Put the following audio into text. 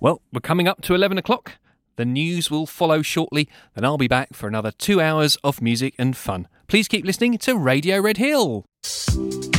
Well, we're coming up to 11 o'clock. The news will follow shortly, then I'll be back for another 2 hours of music and fun. Please keep listening to Radio Red Hill.